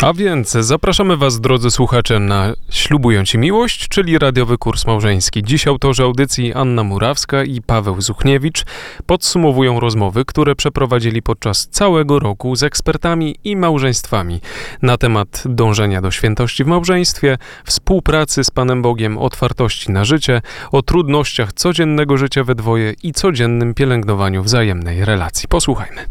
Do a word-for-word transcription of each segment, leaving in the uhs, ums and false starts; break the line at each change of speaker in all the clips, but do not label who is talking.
A więc zapraszamy Was, drodzy słuchacze, na Ślubują Ci Miłość, czyli radiowy kurs małżeński. Dziś autorzy audycji Anna Murawska i Paweł Zuchniewicz podsumowują rozmowy, które przeprowadzili podczas całego roku z ekspertami i małżeństwami na temat dążenia do świętości w małżeństwie, współpracy z Panem Bogiem, otwartości na życie, o trudnościach codziennego życia we dwoje i codziennym pielęgnowaniu wzajemnej relacji. Posłuchajmy.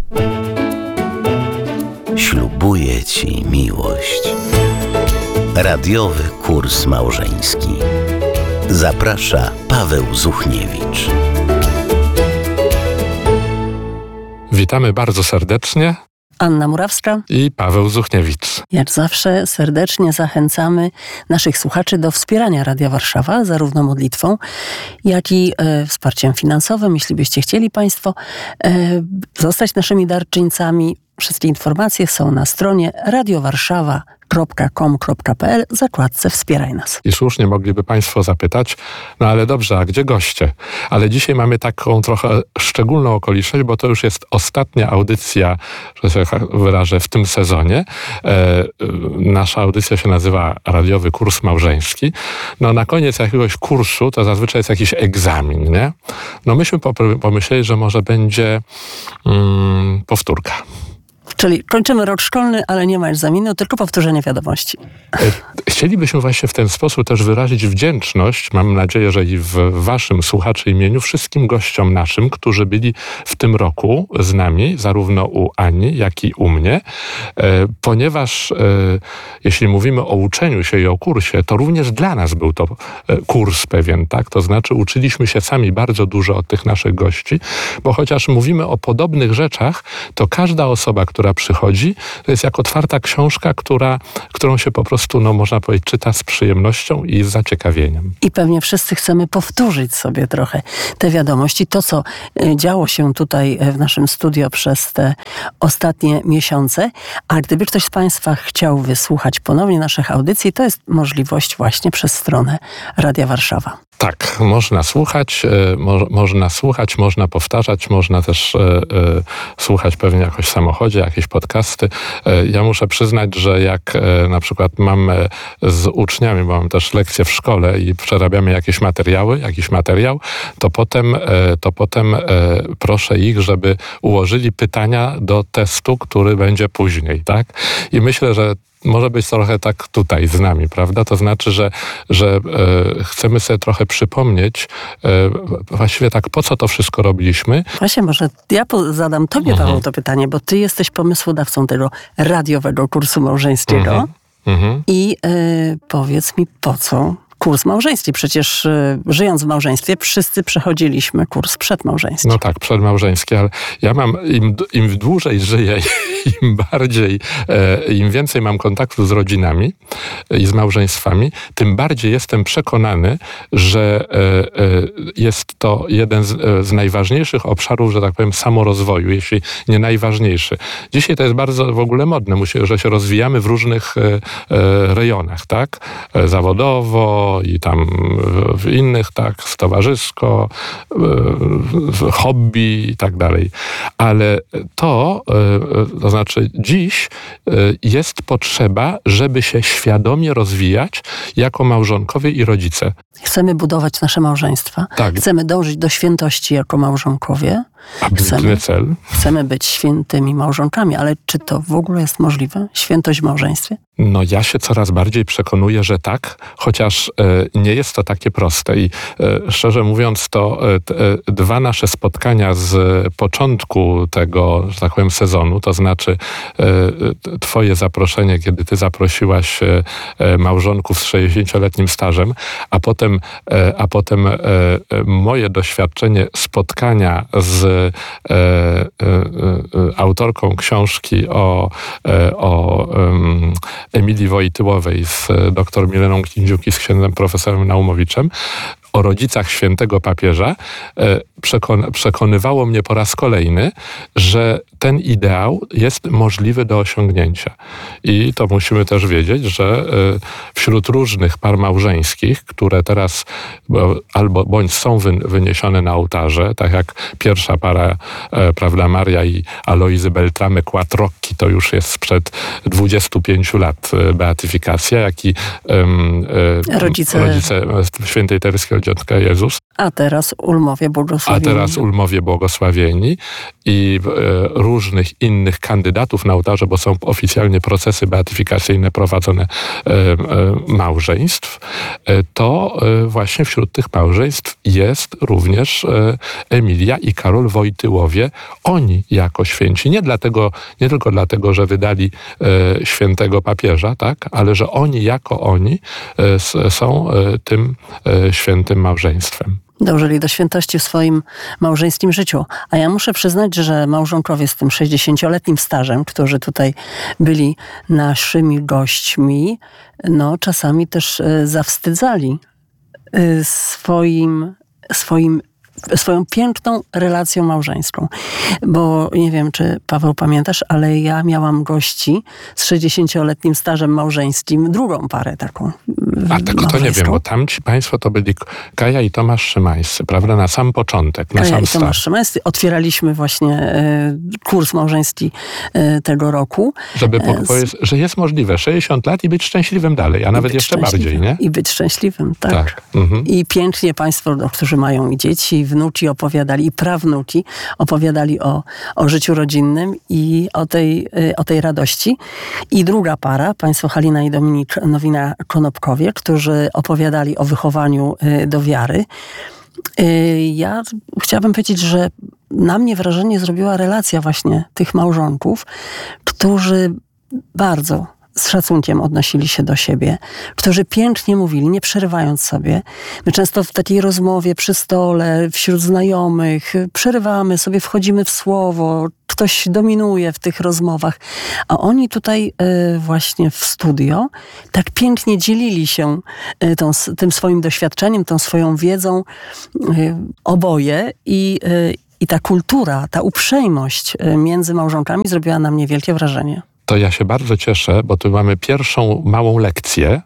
Ślubuję Ci miłość. Radiowy kurs małżeński. Zaprasza Paweł Zuchniewicz.
Witamy bardzo serdecznie.
Anna Murawska
I Paweł Zuchniewicz.
Jak zawsze serdecznie zachęcamy naszych słuchaczy do wspierania Radia Warszawa, zarówno modlitwą, jak i e, wsparciem finansowym. Jeśli byście chcieli Państwo e, zostać naszymi darczyńcami, wszystkie informacje są na stronie radiowarszawa kropka com kropka p l w zakładce Wspieraj nas.
I słusznie mogliby Państwo zapytać, no ale dobrze, a gdzie goście? Ale dzisiaj mamy taką trochę szczególną okoliczność, bo to już jest ostatnia audycja, że się wyrażę, w tym sezonie. E, nasza audycja się nazywa Radiowy Kurs Małżeński. No na koniec jakiegoś kursu to zazwyczaj jest jakiś egzamin, nie? No myśmy pomyśleli, że może będzie mm, powtórka.
Czyli kończymy rok szkolny, ale nie ma egzaminu, tylko powtórzenie wiadomości.
Chcielibyśmy właśnie w ten sposób też wyrazić wdzięczność, mam nadzieję, że i w waszym słuchaczy imieniu, wszystkim gościom naszym, którzy byli w tym roku z nami, zarówno u Ani, jak i u mnie, ponieważ jeśli mówimy o uczeniu się i o kursie, to również dla nas był to kurs pewien, tak? To znaczy uczyliśmy się sami bardzo dużo od tych naszych gości, bo chociaż mówimy o podobnych rzeczach, to każda osoba, która przychodzi, to jest jak otwarta książka, która, którą się po prostu, no można powiedzieć, czyta z przyjemnością i z zaciekawieniem.
I pewnie wszyscy chcemy powtórzyć sobie trochę te wiadomości, to co działo się tutaj w naszym studio przez te ostatnie miesiące, a gdyby ktoś z Państwa chciał wysłuchać ponownie naszych audycji, to jest możliwość właśnie przez stronę Radia Warszawa.
Tak, można słuchać, e, mo, można słuchać, można powtarzać, można też e, e, słuchać pewnie jakoś w samochodzie, jakieś podcasty. E, ja muszę przyznać, że jak e, na przykład mam e, z uczniami, bo mam też lekcje w szkole i przerabiamy jakieś materiały, jakiś materiał, to potem, e, to potem e, proszę ich, żeby ułożyli pytania do testu, który będzie później, tak? I myślę, że może być trochę tak tutaj z nami, prawda? To znaczy, że, że e, chcemy sobie trochę przypomnieć e, właściwie tak, po co to wszystko robiliśmy.
Właśnie, może ja zadam Tobie, Paweł, mhm. to pytanie, bo Ty jesteś pomysłodawcą tego radiowego kursu małżeńskiego. Mhm. Mhm. I e, powiedz mi, po co kurs małżeński? Przecież y, żyjąc w małżeństwie, wszyscy przechodziliśmy kurs przedmałżeński.
No tak, przedmałżeński, ale ja mam, im, im dłużej żyję, im bardziej, e, im więcej mam kontaktu z rodzinami i z małżeństwami, tym bardziej jestem przekonany, że e, e, jest to jeden z, e, z najważniejszych obszarów, że tak powiem, samorozwoju, jeśli nie najważniejszy. Dzisiaj to jest bardzo w ogóle modne, musi, że się rozwijamy w różnych e, e, rejonach, tak? E, zawodowo, i tam w innych, tak, towarzysko, hobby i tak dalej. Ale to, to znaczy dziś jest potrzeba, żeby się świadomie rozwijać jako małżonkowie i rodzice.
Chcemy budować nasze małżeństwa. Tak. Chcemy dążyć do świętości jako małżonkowie.
Ambitny cel.
Chcemy być świętymi małżonkami, ale czy to w ogóle jest możliwe? Świętość w małżeństwie?
No ja się coraz bardziej przekonuję, że tak, chociaż e, nie jest to takie proste i e, szczerze mówiąc to e, t, e, dwa nasze spotkania z początku tego, że tak powiem, sezonu, to znaczy e, t, twoje zaproszenie, kiedy ty zaprosiłaś e, e, małżonków z sześćdziesięcioletnim stażem, a potem, e, a potem e, e, moje doświadczenie spotkania z e, e, e, autorką książki o, e, o um, Emilii Wojtyłowej z dr Mileną Kindziuk i z księdzem profesorem Naumowiczem. o rodzicach świętego papieża przekon- przekonywało mnie po raz kolejny, że ten ideał jest możliwy do osiągnięcia. I to musimy też wiedzieć, że wśród różnych par małżeńskich, które teraz albo bądź są wyniesione na ołtarze, tak jak pierwsza para, prawda, Maria i Alojzy Beltrame Quattrocchi, to już jest sprzed dwudziestu pięciu lat beatyfikacja, jak i um,
rodzice,
rodzice świętej Tereski od Dziadka Jezus.
A teraz Ulmowie błogosławieni.
A teraz Ulmowie błogosławieni i e, różnych innych kandydatów na ołtarze, bo są oficjalnie procesy beatyfikacyjne prowadzone e, e, małżeństw, e, to e, właśnie wśród tych małżeństw jest również e, Emilia i Karol Wojtyłowie. Oni jako święci, nie dlatego, nie tylko dlatego, że wydali e, świętego papieża, tak, ale że oni jako oni e, s, są e, tym e, świętym małżeństwem.
Dążyli do świętości w swoim małżeńskim życiu. A ja muszę przyznać, że małżonkowie z tym sześćdziesięcioletnim stażem, którzy tutaj byli naszymi gośćmi, no czasami też y, zawstydzali y, swoim, swoim swoją piękną relacją małżeńską. Bo nie wiem, czy Paweł pamiętasz, ale ja miałam gości z sześćdziesięcioletnim stażem małżeńskim, drugą parę taką.
A tego to nie wiem, bo tam ci państwo to byli Kaja i Tomasz Szymańscy, prawda? Na sam początek, na
Kaja
sam
i
start.
Tomasz Szymańscy. Otwieraliśmy właśnie y, kurs małżeński y, tego roku.
Żeby po, powiedzieć, że jest możliwe sześćdziesiąt lat i być szczęśliwym dalej, a nawet jeszcze bardziej, nie?
I być szczęśliwym, tak.
tak. Mhm.
I pięknie państwo, no, którzy mają i dzieci, i wnuki opowiadali, i prawnuki opowiadali o, o życiu rodzinnym i o tej, o tej radości. I druga para, państwo Halina i Dominik Nowina-Konopkowie, którzy opowiadali o wychowaniu do wiary. Ja chciałabym powiedzieć, że na mnie wrażenie zrobiła relacja właśnie tych małżonków, którzy bardzo z szacunkiem odnosili się do siebie, którzy pięknie mówili, nie przerywając sobie. My często w takiej rozmowie przy stole, wśród znajomych, przerywamy sobie, wchodzimy w słowo, ktoś dominuje w tych rozmowach, a oni tutaj y, właśnie w studio tak pięknie dzielili się y, tą, tym swoim doświadczeniem, tą swoją wiedzą y, oboje i, y, i ta kultura, ta uprzejmość y, między małżonkami zrobiła na mnie wielkie wrażenie.
To ja się bardzo cieszę, bo tu mamy pierwszą małą lekcję.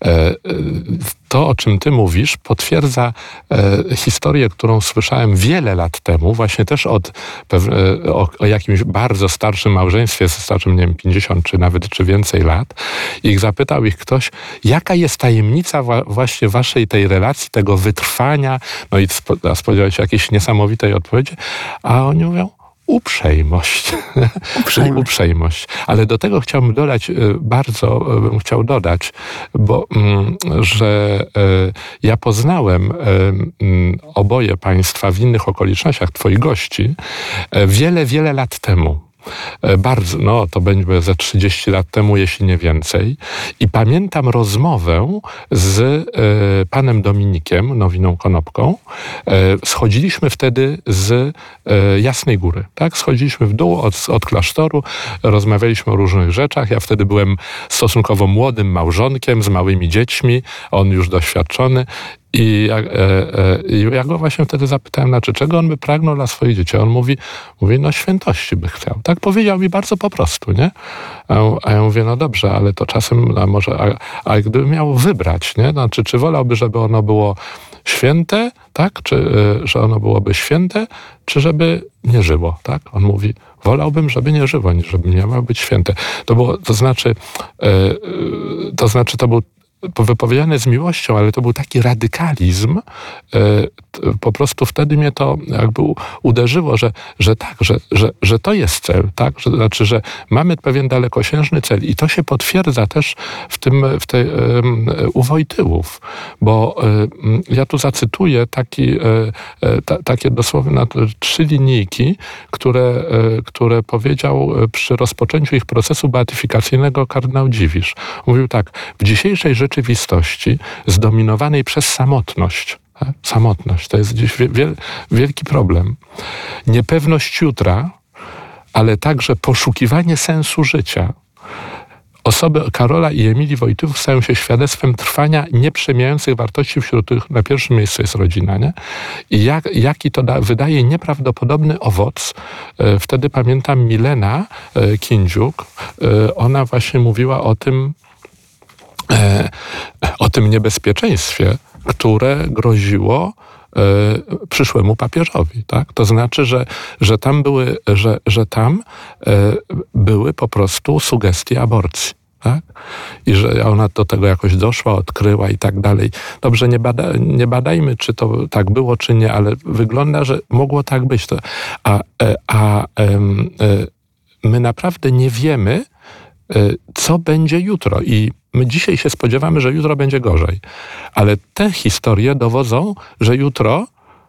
To, o czym ty mówisz, potwierdza historię, którą słyszałem wiele lat temu, właśnie też od, o, o jakimś bardzo starszym małżeństwie, starszym, nie wiem, pięćdziesiąt czy nawet czy więcej lat. I zapytał ich ktoś, jaka jest tajemnica właśnie waszej tej relacji, tego wytrwania, no i spodziewał się jakiejś niesamowitej odpowiedzi, a oni mówią, uprzejmość.
Uprzejmość.
Uprzejmość. Ale do tego chciałbym dodać, bardzo bym chciał dodać, bo że ja poznałem oboje państwa w innych okolicznościach, twoich gości, wiele, wiele lat temu. Bardzo, no to będzie ze trzydzieści lat temu, jeśli nie więcej. I pamiętam rozmowę z e, panem Dominikiem Nowiną Konopką. E, schodziliśmy wtedy z e, Jasnej Góry, tak? Schodziliśmy w dół od, od klasztoru, rozmawialiśmy o różnych rzeczach. Ja wtedy byłem stosunkowo młodym małżonkiem z małymi dziećmi, on już doświadczony. I ja, e, e, ja go właśnie wtedy zapytałem, znaczy, czego on by pragnął dla swoich dzieci. On mówi, mówi, no świętości by chciał. Tak powiedział mi bardzo po prostu, nie? A, a ja mówię, no dobrze, ale to czasem, a może, a, a gdyby miał wybrać, nie? Znaczy, czy wolałby, żeby ono było święte, tak? Czy, y, że ono byłoby święte, czy żeby nie żyło, tak? On mówi, wolałbym, żeby nie żyło, niż żeby nie miało być święte. To było, to znaczy, y, y, to znaczy, to był wypowiedziane z miłością, ale to był taki radykalizm, po prostu wtedy mnie to jakby uderzyło, że, że tak, że, że, że to jest cel, tak? Że, znaczy, że mamy pewien dalekosiężny cel i to się potwierdza też w tym, w tej, u Wojtyłów, bo ja tu zacytuję taki, ta, takie dosłownie trzy linijki, które, które powiedział przy rozpoczęciu ich procesu beatyfikacyjnego kardynał Dziwisz. Mówił tak, w dzisiejszej rzeczywistości zdominowanej przez samotność, samotność, to jest dziś wiel, wielki problem. Niepewność jutra, ale także poszukiwanie sensu życia osoby Karola i Emilii Wojtyłów stają się świadectwem trwania nieprzemijających wartości, wśród których na pierwszym miejscu jest rodzina, nie? I jak, jaki to da, wydaje nieprawdopodobny owoc. E, wtedy pamiętam Milena e, Kindziuk, e, ona właśnie mówiła o tym, e, o tym niebezpieczeństwie, które groziło e, przyszłemu papieżowi, tak? To znaczy, że, że tam były, że, że tam e, były po prostu sugestie aborcji. Tak? I że ona do tego jakoś doszła, odkryła i tak dalej. Dobrze, nie, bada, nie badajmy, czy to tak było, czy nie, ale wygląda, że mogło tak być. To, a a, a my naprawdę nie wiemy, co będzie jutro. I my dzisiaj się spodziewamy, że jutro będzie gorzej. Ale te historie dowodzą, że jutro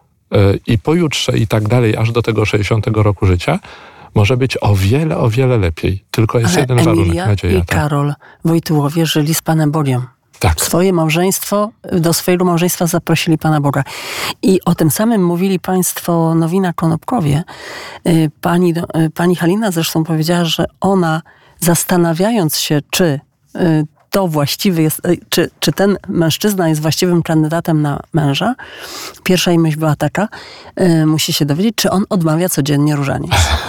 i pojutrze i tak dalej, aż do tego sześćdziesiątego roku życia, może być o wiele, o wiele lepiej. Tylko jest
Ale
jeden
Emilia
warunek, nadzieja.
i
Tak.
Karol Wojtyłowie żyli z Panem Bogiem.
Tak.
Swoje małżeństwo, do swojego małżeństwa zaprosili Pana Boga. I o tym samym mówili państwo Nowina-Konopkowie. Pani, pani Halina zresztą powiedziała, że ona, zastanawiając się, czy to właściwy jest, czy, czy ten mężczyzna jest właściwym kandydatem na męża, pierwsza jej myśl była taka, y, musi się dowiedzieć, czy on odmawia codziennie różaniec.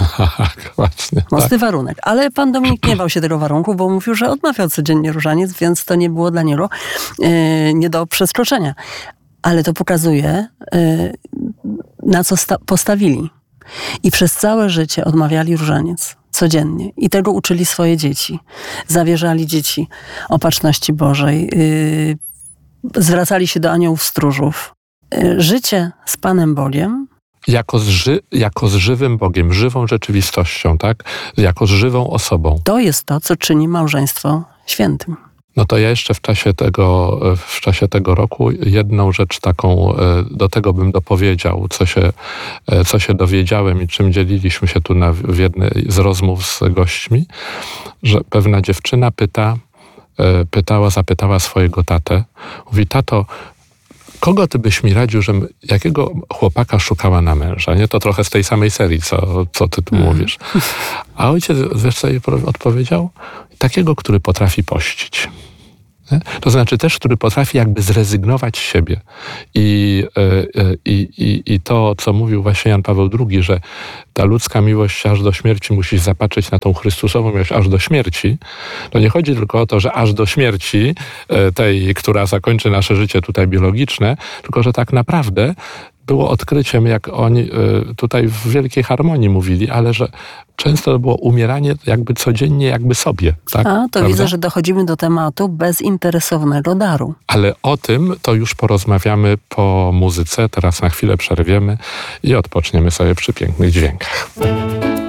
Właśnie,
Mocny
tak.
warunek. Ale pan Dominik nie bał się tego warunku, bo mówił, że odmawiał codziennie różaniec, więc to nie było dla niego y, nie do przekroczenia. Ale to pokazuje, y, na co sta- postawili. I przez całe życie odmawiali różaniec. Codziennie. I tego uczyli swoje dzieci. Zawierzali dzieci opatrzności Bożej. Yy, zwracali się do aniołów stróżów. Yy, życie z Panem Bogiem.
Jako z, ży, jako z żywym Bogiem, żywą rzeczywistością, tak? Jako z żywą osobą.
To jest to, co czyni małżeństwo świętym.
No to ja jeszcze w czasie tego, w czasie tego roku jedną rzecz taką do tego bym dopowiedział, co się, co się dowiedziałem i czym dzieliliśmy się tu na, w jednej z rozmów z gośćmi, że pewna dziewczyna pyta, pytała, zapytała swojego tatę, mówi: tato, kogo ty byś mi radził, że jakiego chłopaka szukała na męża? Nie? To trochę z tej samej serii, co, co ty tu mm. mówisz. A ojciec, wiesz co jej odpowiedział? Takiego, który potrafi pościć. Nie? To znaczy też, który potrafi jakby zrezygnować z siebie. I, i, i, I to, co mówił właśnie Jan Paweł drugi, że ta ludzka miłość aż do śmierci musi zapatrzeć na tą Chrystusową miłość aż do śmierci, to nie chodzi tylko o to, że aż do śmierci tej, która zakończy nasze życie tutaj biologiczne, tylko że tak naprawdę było odkryciem, jak oni tutaj w wielkiej harmonii mówili, ale że często to było umieranie jakby codziennie, jakby sobie. Tak?
A, to
Prawda?
widzę, że dochodzimy do tematu bezinteresownego daru.
Ale o tym to już porozmawiamy po muzyce. Teraz na chwilę przerwiemy i odpoczniemy sobie przy pięknych dźwiękach.